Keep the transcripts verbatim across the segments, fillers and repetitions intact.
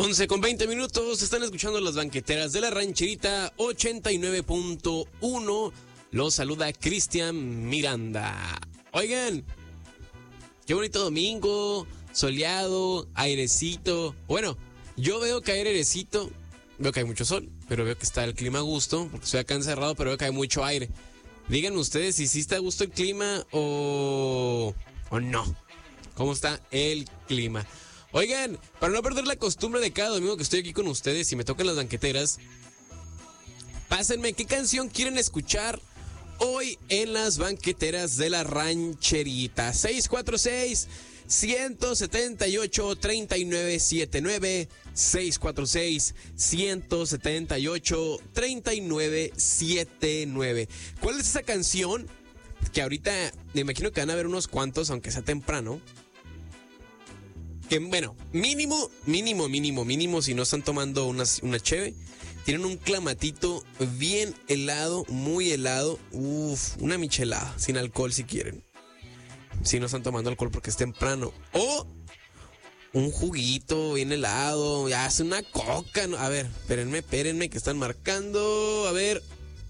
once con veinte minutos, están escuchando las banqueteras de la rancherita ochenta y nueve punto uno. Los saluda Cristian Miranda. Oigan, qué bonito domingo, soleado, airecito. Bueno, yo veo que hay airecito, veo que hay mucho sol, pero veo que está el clima a gusto, porque estoy acá encerrado, pero veo que hay mucho aire. Díganme ustedes si sí está a gusto el clima o, o no. ¿Cómo está el clima? Oigan, para no perder la costumbre de cada domingo que estoy aquí con ustedes y me tocan las banqueteras, pásenme qué canción quieren escuchar hoy en las banqueteras de la rancherita. seis cuatro seis, uno siete ocho, tres nueve siete nueve. seis cuatro seis, uno siete ocho, tres nueve siete nueve. ¿Cuál es esa canción que ahorita me imagino que van a ver unos cuantos, aunque sea temprano? Que bueno, mínimo, mínimo, mínimo, mínimo, si no están tomando una, una cheve, tienen un clamatito bien helado, muy helado. Uf, una michelada, sin alcohol si quieren. Si no están tomando alcohol porque es temprano. O un juguito bien helado, ya hace una coca. ¿No? A ver, espérenme, espérenme, que están marcando. A ver.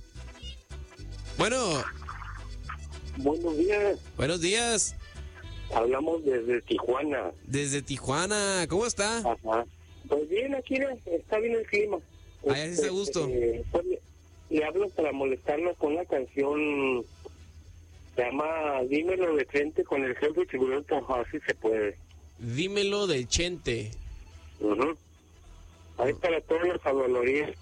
Bueno. Buenos días. Buenos días. Hablamos desde Tijuana. Desde Tijuana, ¿cómo está? Ajá. Pues bien, aquí está bien el clima. Ahí está a gusto. Eh, pues le, le hablo para molestarlo con una canción, se llama Dímelo de frente con el jefe tiburón, así se puede. Dímelo del Chente. Uh-huh. Ahí para todos los adoloríes.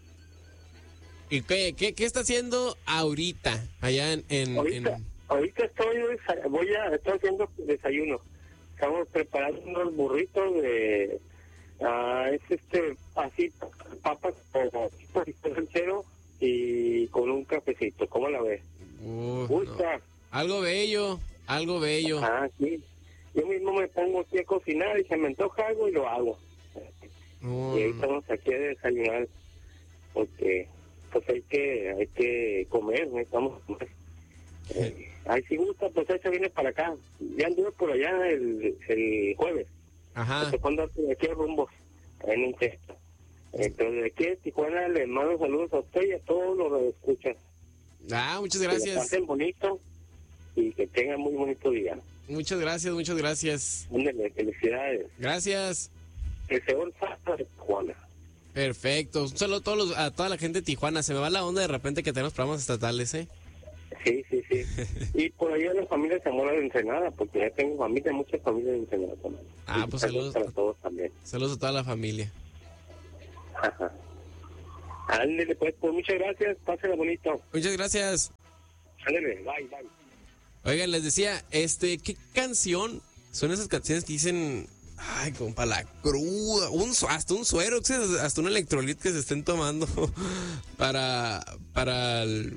¿Y qué, qué, qué está haciendo ahorita, allá en... en, ahorita, en... ahorita estoy, voy a, estoy haciendo desayuno. Estamos preparando unos burritos de... Uh, es este, así, papas o ranchero y con un cafecito. ¿Cómo la ves? Uh, ¿Gusta? No. Algo bello, algo bello. Ah, sí. Yo mismo me pongo aquí a cocinar y se me antoja algo y lo hago. Uh, y ahí estamos aquí a desayunar porque pues hay que hay que comer, necesitamos comer. Eh, ahí si gusta, pues ahí se viene para acá. Ya anduve por allá el, el jueves. Ajá. Cuando aquí a rumbos en un texto. Entonces, aquí en Tijuana les mando saludos a usted y a todos los que escuchan. Ah, muchas Que gracias. lo pasen bonito y que tengan muy bonito día. Muchas gracias, muchas gracias. Ándale, felicidades. Gracias. El señor Santa de Tijuana. Perfecto. Un saludo a, todos los, a toda la gente de Tijuana. Se me va la onda de repente que tenemos programas estatales, ¿eh? Sí, sí, sí. Y por ahí la familia Zamora de Ensenada, porque ya tengo familia, muchas familias de Ensenada también. Ah, pues saludos para todos también. Saludos a toda la familia. Ajá. Ándale, pues, pues muchas gracias, pásenla bonito. Muchas gracias. Ándale, bye, bye. Oigan, les decía, este, ¿qué canción son esas canciones que dicen, ay, compa, la cruda, un, hasta un suero, hasta un electrolit que se estén tomando para, para el,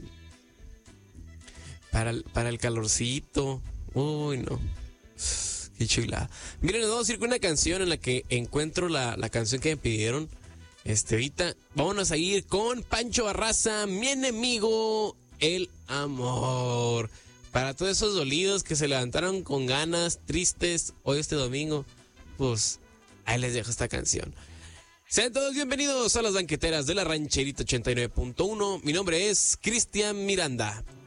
para el, para el calorcito? Uy, no. Qué chulada. Miren, les vamos a ir con una canción en la que encuentro la, la canción que me pidieron. Este, ahorita vámonos a ir con Pancho Barraza, Mi Enemigo, el Amor. Para todos esos dolidos que se levantaron con ganas, tristes, hoy este domingo, pues ahí les dejo esta canción. Sean todos bienvenidos a las banqueteras de la rancherita ochenta y nueve punto uno. Mi nombre es Cristian Miranda.